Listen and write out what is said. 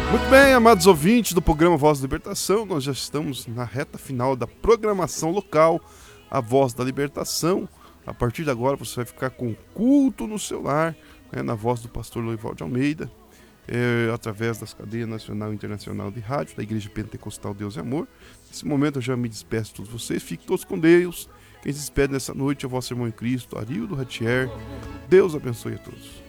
Muito bem, amados ouvintes do programa Voz da Libertação, nós já estamos na reta final da programação local, a Voz da Libertação. A partir de agora você vai ficar com culto no seu lar, na voz do pastor Loivaldo de Almeida, através das cadeias nacional e internacional de rádio da Igreja Pentecostal Deus e Amor. Nesse momento eu já me despeço de todos vocês, fiquem todos com Deus. Quem se despede nessa noite é o vosso irmão em Cristo, Arildo Ratier. Deus abençoe a todos.